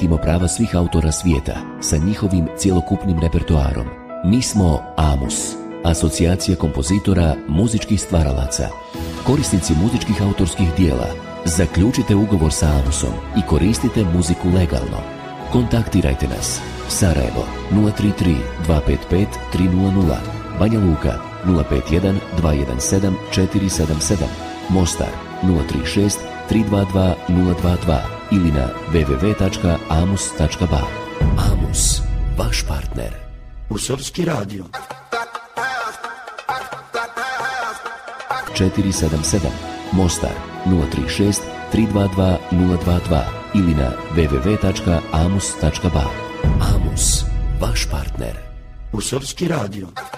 štitimo prava svih autora svijeta sa njihovim cjelokupnim repertoarom. Mi smo AMUS, Asocijacija kompozitora muzičkih stvaralaca. Korisnici muzičkih autorskih dijela, zaključite ugovor sa AMUS-om i koristite muziku legalno. Kontaktirajte nas. Sarajevo 033 255 300, Banja Luka 051 217 477, Mostar 036 322 022 ili na www.amus.ba. AMUS, vaš partner. U Srpski radio 477, Mostar 036 322 022 ili na www.amus.ba. AMUS, vaš partner. U Srpski radio